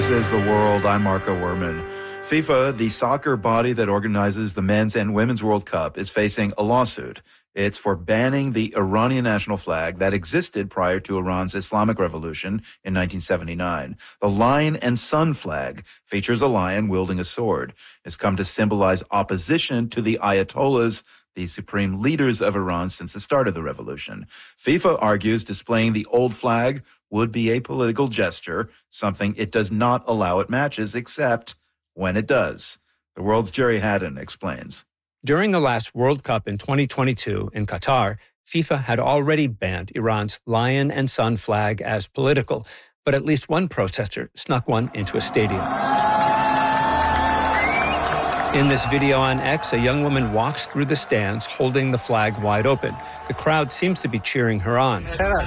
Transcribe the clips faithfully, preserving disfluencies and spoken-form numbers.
This is The World. I'm Marco Werman. FIFA, the soccer body that organizes the Men's and Women's World Cup, is facing a lawsuit. It's for banning the Iranian national flag that existed prior to Iran's Islamic Revolution in nineteen seventy-nine. The Lion and Sun flag features a lion wielding a sword. It's come to symbolize opposition to the Ayatollahs, the supreme leaders of Iran since the start of the revolution. FIFA argues displaying the old flag would be a political gesture, something it does not allow at matches, except when it does. The World's Jerry Haddon explains. During the last World Cup in twenty twenty-two in Qatar, FIFA had already banned Iran's Lion and Sun flag as political, but at least one protester snuck one into a stadium. In this video on X, a young woman walks through the stands holding the flag wide open. The crowd seems to be cheering her on.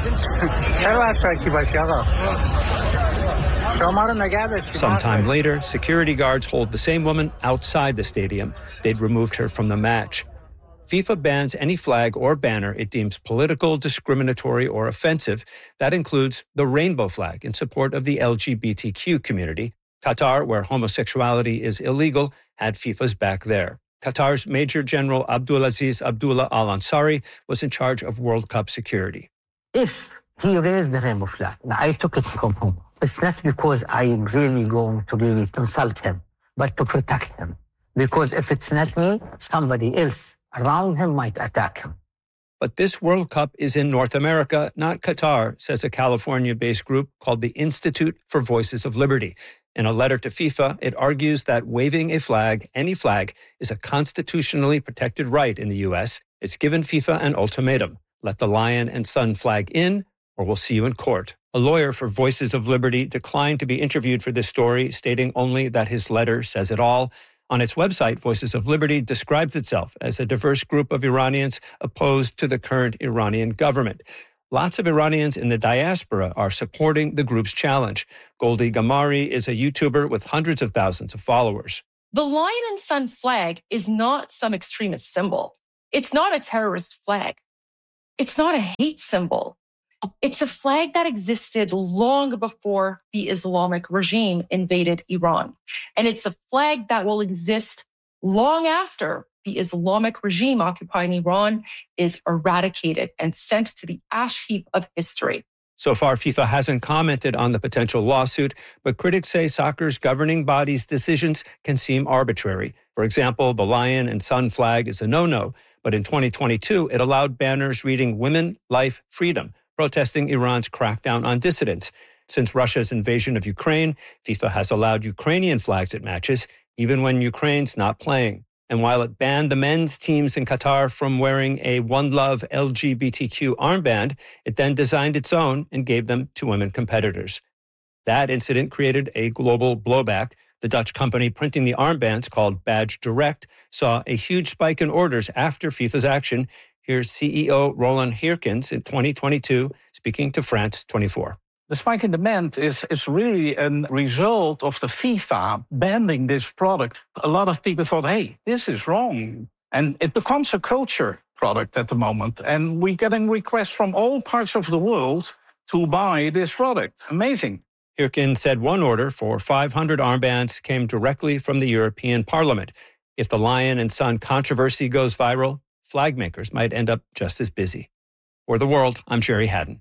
Sometime later, security guards hold the same woman outside the stadium. They'd removed her from the match. FIFA bans any flag or banner it deems political, discriminatory, or offensive. That includes the rainbow flag in support of the L G B T Q community. Qatar, where homosexuality is illegal, had FIFA's back there. Qatar's Major General Abdulaziz Abdullah Al Ansari was in charge of World Cup security. If he raised the rainbow flag, I took it from him. It's not because I'm really going to really insult him, but to protect him. Because if it's not me, somebody else around him might attack him. But this World Cup is in North America, not Qatar, says a California-based group called the Institute for Voices of Liberty. In a letter to FIFA, it argues that waving a flag, any flag, is a constitutionally protected right in the U S. It's given FIFA an ultimatum. Let the Lion and Sun flag in, or we'll see you in court. A lawyer for Voices of Liberty declined to be interviewed for this story, stating only that his letter says it all. On its website, Voices of Liberty describes itself as a diverse group of Iranians opposed to the current Iranian government. Lots of Iranians in the diaspora are supporting the group's challenge. Goldie Gamari is a YouTuber with hundreds of thousands of followers. The Lion and Sun flag is not some extremist symbol. It's not a terrorist flag. It's not a hate symbol. It's a flag that existed long before the Islamic regime invaded Iran. And it's a flag that will exist long after the Islamic regime occupying Iran is eradicated and sent to the ash heap of history. So far, FIFA hasn't commented on the potential lawsuit, but critics say soccer's governing body's decisions can seem arbitrary. For example, the Lion and Sun flag is a no-no, but in twenty twenty-two, it allowed banners reading Women, Life, Freedom, protesting Iran's crackdown on dissidents. Since Russia's invasion of Ukraine, FIFA has allowed Ukrainian flags at matches, even when Ukraine's not playing. And while it banned the men's teams in Qatar from wearing a One Love L G B T Q armband, it then designed its own and gave them to women competitors. That incident created a global blowback. The Dutch company printing the armbands, called Badge Direct, saw a huge spike in orders after FIFA's action. Here's C E O Roland Heerkens in twenty twenty-two speaking to France twenty-four. The spike in demand is, is really a result of the FIFA banning this product. A lot of people thought, hey, this is wrong. And it becomes a culture product at the moment. And we're getting requests from all parts of the world to buy this product. Amazing. Heerkens said one order for five hundred armbands came directly from the European Parliament. If the Lion and Sun controversy goes viral, flag makers might end up just as busy. For The World, I'm Jerry Haddon.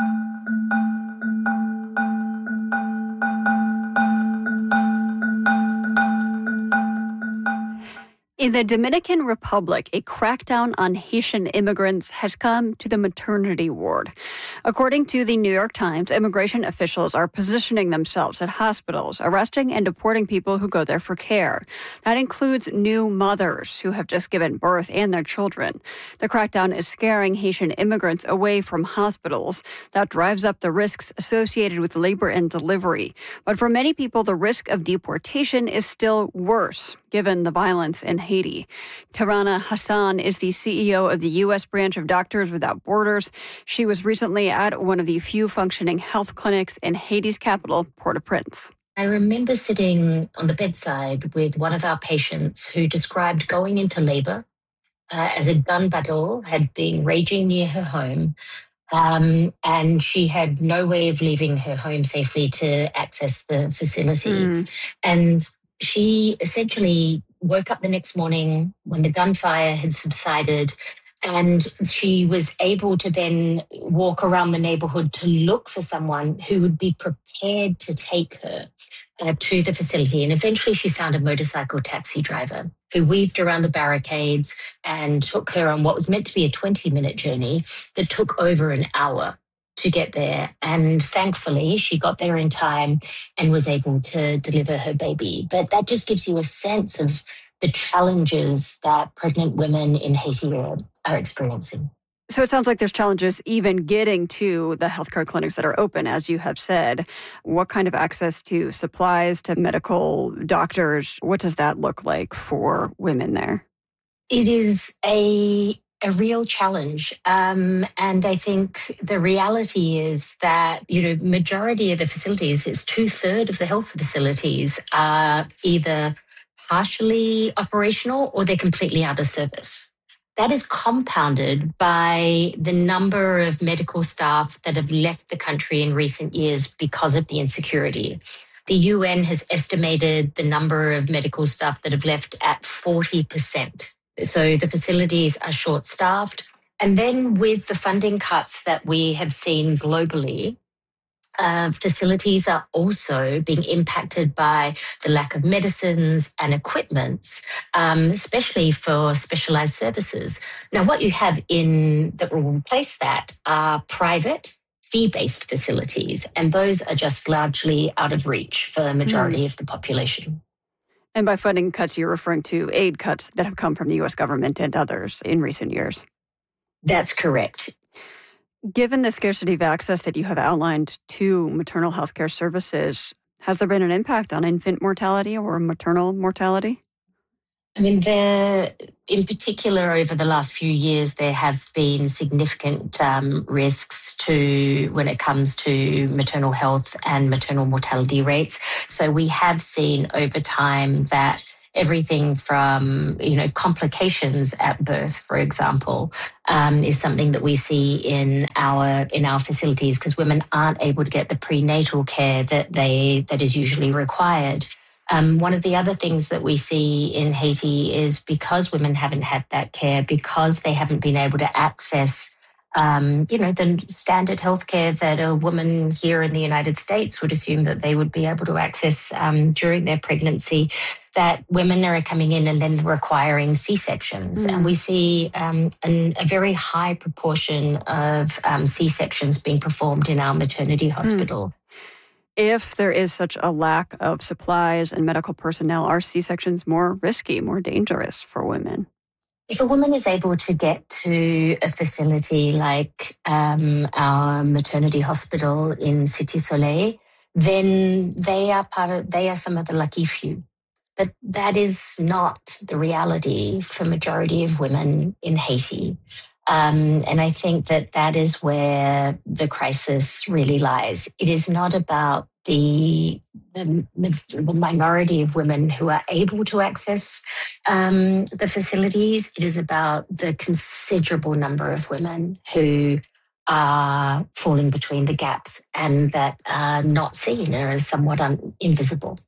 In the Dominican Republic, a crackdown on Haitian immigrants has come to the maternity ward. According to the New York Times, immigration officials are positioning themselves at hospitals, arresting and deporting people who go there for care. That includes new mothers who have just given birth and their children. The crackdown is scaring Haitian immigrants away from hospitals. That drives up the risks associated with labor and delivery. But for many people, the risk of deportation is still worse, given the violence in Haiti. Tarana Hassan is the C E O of the U S branch of Doctors Without Borders. She was recently at one of the few functioning health clinics in Haiti's capital, Port-au-Prince. I remember sitting on the bedside with one of our patients who described going into labor uh, as a gun battle had been raging near her home. Um, and she had no way of leaving her home safely to access the facility. Mm. And she essentially woke up the next morning when the gunfire had subsided, and she was able to then walk around the neighborhood to look for someone who would be prepared to take her uh, to the facility. And eventually she found a motorcycle taxi driver who weaved around the barricades and took her on what was meant to be a twenty minute journey that took over an hour to get there. And thankfully, she got there in time and was able to deliver her baby. But that just gives you a sense of the challenges that pregnant women in Haiti are, are experiencing. So it sounds like there's challenges even getting to the healthcare clinics that are open, as you have said. What kind of access to supplies, to medical doctors, what does that look like for women there? It is a a real challenge. Um, and I think the reality is that, you know, majority of the facilities, it's two-thirds of the health facilities are either partially operational or they're completely out of service. That is compounded by the number of medical staff that have left the country in recent years because of the insecurity. The U N has estimated the number of medical staff that have left at forty percent. So the facilities are short-staffed. And then with the funding cuts that we have seen globally, uh, facilities are also being impacted by the lack of medicines and equipments, um, especially for specialized services. Now, what you have in that will replace that are private, fee-based facilities, and those are just largely out of reach for the majority mm. of the population. And by funding cuts, you're referring to aid cuts that have come from the U S government and others in recent years. That's correct. Given the scarcity of access that you have outlined to maternal health care services, has there been an impact on infant mortality or maternal mortality? I mean, there, in particular, over the last few years, there have been significant um, risks to when it comes to maternal health and maternal mortality rates. So we have seen over time that everything from, you know, complications at birth, for example, um, is something that we see in our in our facilities because women aren't able to get the prenatal care that they that is usually required. Um, one of the other things that we see in Haiti is because women haven't had that care, because they haven't been able to access, um, you know, the standard healthcare that a woman here in the United States would assume that they would be able to access um, during their pregnancy, that women are coming in and then requiring C-sections. Mm. And we see um, an, a very high proportion of um, C-sections being performed in our maternity hospital. Mm. If there is such a lack of supplies and medical personnel, are C-sections more risky, more dangerous for women? If a woman is able to get to a facility like um, our maternity hospital in Cité Soleil, then they are part of, they are some of the lucky few. But that is not the reality for majority of women in Haiti. Um, and I think that that is where the crisis really lies. It is not about the, the, the minority of women who are able to access um, the facilities. It is about the considerable number of women who are falling between the gaps and that are not seen or as somewhat un- invisible.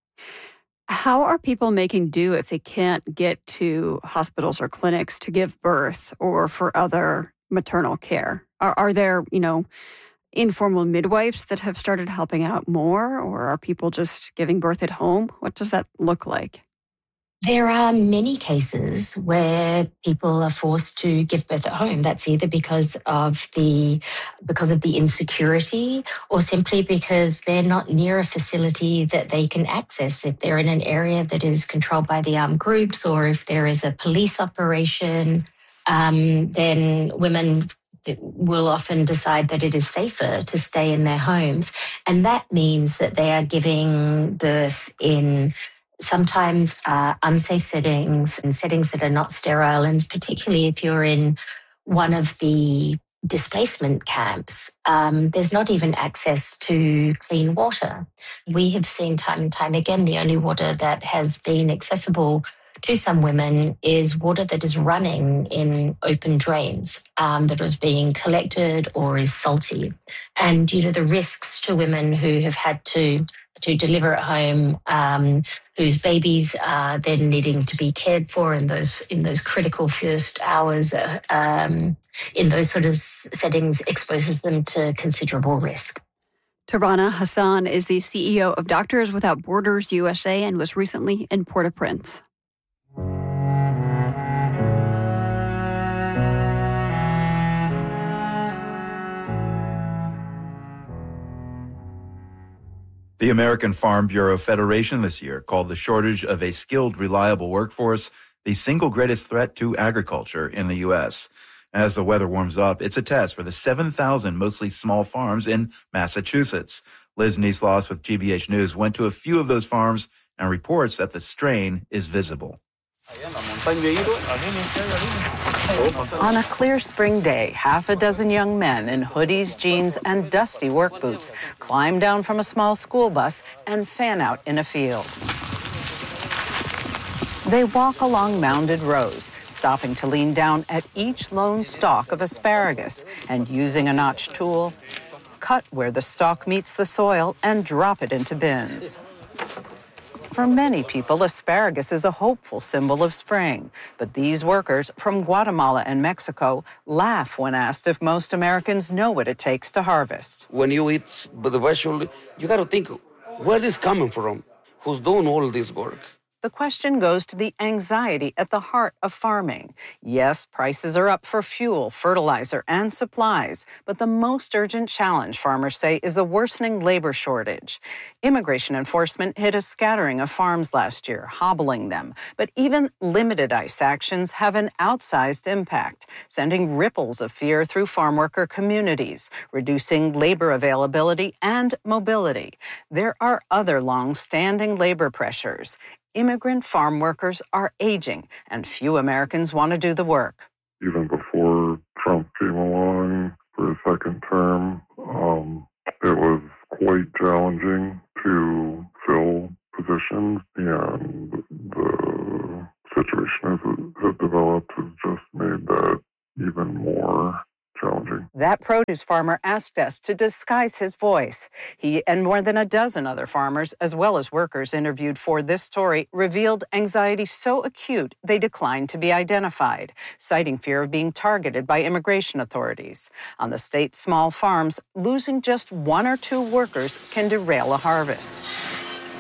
How are people making do if they can't get to hospitals or clinics to give birth or for other maternal care? Are, are there, you know, informal midwives that have started helping out more, or are people just giving birth at home? What does that look like? There are many cases where people are forced to give birth at home. That's either because of the because of the insecurity or simply because they're not near a facility that they can access. If they're in an area that is controlled by the armed groups or if there is a police operation, um, then women will often decide that it is safer to stay in their homes. And that means that they are giving birth in sometimes uh, unsafe settings and settings that are not sterile. And particularly if you're in one of the displacement camps, um, there's not even access to clean water. We have seen time and time again, the only water that has been accessible to some women is water that is running in open drains, um, that was being collected or is salty. And, you know, the risks to women who have had to to deliver at home, um, whose babies are then needing to be cared for in those in those critical first hours, uh, um, in those sort of settings, exposes them to considerable risk. Tarana Hassan is the C E O of Doctors Without Borders U S A and was recently in Port-au-Prince. The American Farm Bureau Federation this year called the shortage of a skilled, reliable workforce the single greatest threat to agriculture in the U S. As the weather warms up, it's a test for the seven thousand mostly small farms in Massachusetts. Liz Niesloss with G B H News went to a few of those farms and reports that the strain is visible. On a clear spring day, half a dozen young men in hoodies, jeans, and dusty work boots climb down from a small school bus and fan out in a field. They walk along mounded rows, stopping to lean down at each lone stalk of asparagus and, using a notched tool, cut where the stalk meets the soil and drop it into bins. For many people, asparagus is a hopeful symbol of spring, but these workers from Guatemala and Mexico laugh when asked if most Americans know what it takes to harvest. When you eat the vegetable, you got to think, where is this coming from? Who's doing all this work? The question goes to the anxiety at the heart of farming. Yes, prices are up for fuel, fertilizer, and supplies, but the most urgent challenge, farmers say, is the worsening labor shortage. Immigration enforcement hit a scattering of farms last year, hobbling them, but even limited ICE actions have an outsized impact, sending ripples of fear through farm worker communities, reducing labor availability and mobility. There are other long-standing labor pressures. Immigrant farm workers are aging, and few Americans want to do the work. Even before Trump came along for a second term, um, it was quite challenging to fill positions, and the situation as it has developed has just made that even more challenging. That produce farmer asked us to disguise his voice. He and more than a dozen other farmers, as well as workers interviewed for this story, revealed anxiety so acute they declined to be identified, citing fear of being targeted by immigration authorities. On the state's small farms, losing just one or two workers can derail a harvest.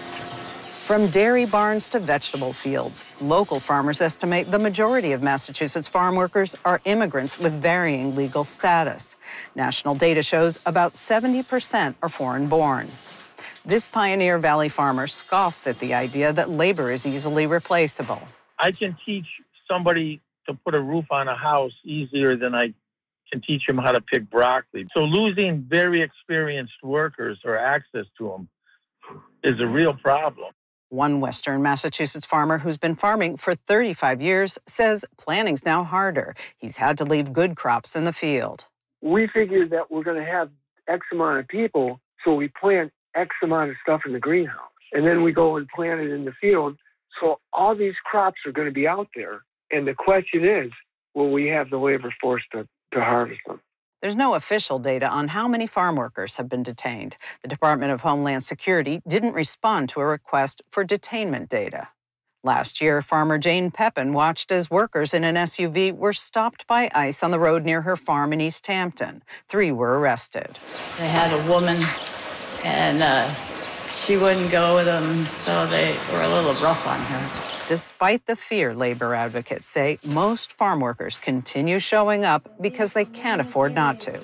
From dairy barns to vegetable fields, local farmers estimate the majority of Massachusetts farm workers are immigrants with varying legal status. National data shows about seventy percent are foreign-born. This Pioneer Valley farmer scoffs at the idea that labor is easily replaceable. I can teach somebody to put a roof on a house easier than I can teach them how to pick broccoli. So losing very experienced workers or access to them is a real problem. One Western Massachusetts farmer who's been farming for thirty-five years says planning's now harder. He's had to leave good crops in the field. We figured that we're going to have X amount of people, so we plant X amount of stuff in the greenhouse. And then we go and plant it in the field. So all these crops are going to be out there. And the question is, will we have the labor force to, to harvest them? There's no official data on how many farm workers have been detained. The Department of Homeland Security didn't respond to a request for detainment data. Last year, farmer Jane Pepin watched as workers in an S U V were stopped by ICE on the road near her farm in East Hampton. Three were arrested. They had a woman, and uh, she wouldn't go with them, so they were a little rough on her. Despite the fear, labor advocates say most farm workers continue showing up because they can't afford not to.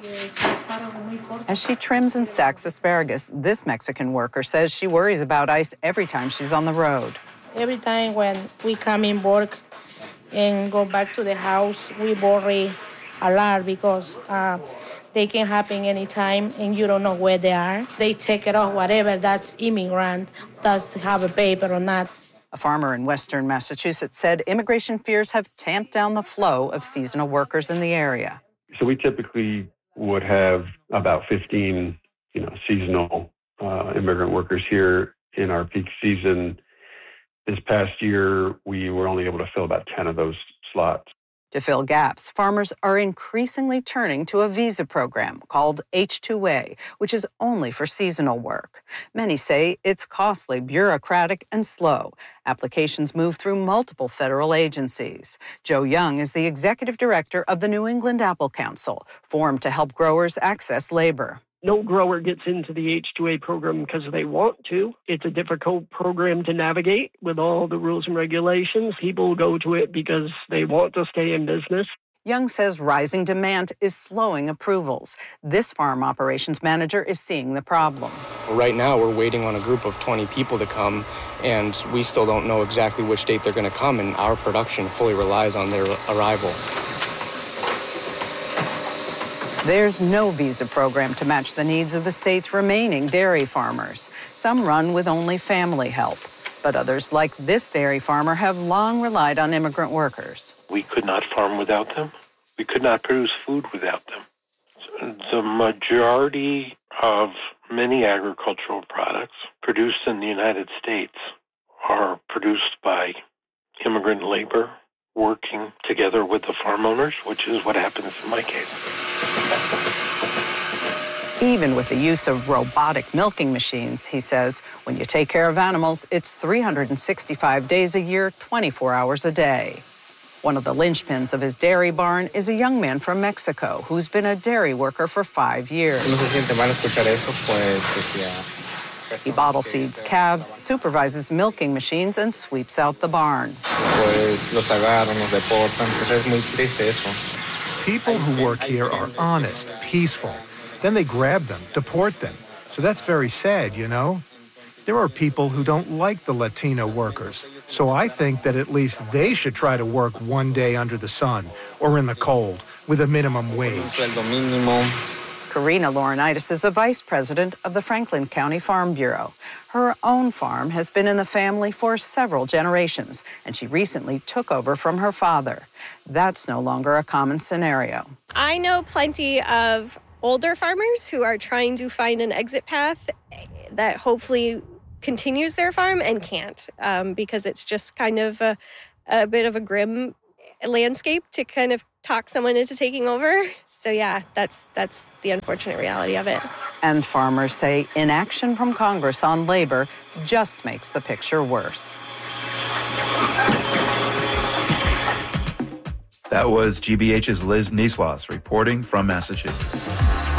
As she trims and stacks asparagus, this Mexican worker says she worries about ICE every time she's on the road. Every time when we come in work and go back to the house, we worry a lot because uh, they can happen anytime and you don't know where they are. They take it off, whatever that's immigrant, does have a paper or not. A farmer in western Massachusetts said immigration fears have tamped down the flow of seasonal workers in the area. So we typically would have about fifteen, you know, seasonal uh, immigrant workers here in our peak season. This past year, we were only able to fill about ten of those slots. To fill gaps, farmers are increasingly turning to a visa program called H two A, which is only for seasonal work. Many say it's costly, bureaucratic, and slow. Applications move through multiple federal agencies. Joe Young is the executive director of the New England Apple Council, formed to help growers access labor. No grower gets into the H two A program because they want to. It's a difficult program to navigate with all the rules and regulations. People go to it because they want to stay in business. Young says rising demand is slowing approvals. This farm operations manager is seeing the problem. Right now, we're waiting on a group of twenty people to come, and we still don't know exactly which date they're going to come, and our production fully relies on their arrival. There's no visa program to match the needs of the state's remaining dairy farmers. Some run with only family help, but others, like this dairy farmer, have long relied on immigrant workers. We could not farm without them. We could not produce food without them. The majority of many agricultural products produced in the United States are produced by immigrant labor working together with the farm owners, which is what happens in my case. Even with the use of robotic milking machines, he says, when you take care of animals, it's three hundred sixty-five days a year, twenty-four hours a day. One of the linchpins of his dairy barn is a young man from Mexico who's been a dairy worker for five years. He bottle feeds calves, supervises milking machines, and sweeps out the barn. People who work here are honest, peaceful. Then they grab them, deport them. So that's very sad, you know? There are people who don't like the Latino workers. So I think that at least they should try to work one day under the sun or in the cold with a minimum wage. Karina Laurinaitis is a vice president of the Franklin County Farm Bureau. Her own farm has been in the family for several generations, and she recently took over from her father. That's no longer a common scenario. I know plenty of older farmers who are trying to find an exit path that hopefully continues their farm and can't, um, because it's just kind of a, a bit of a grim landscape to kind of talk someone into taking over. So yeah, that's that's the unfortunate reality of it. And farmers say inaction from Congress on labor just makes the picture worse. That was G B H's Liz Nieslas reporting from Massachusetts.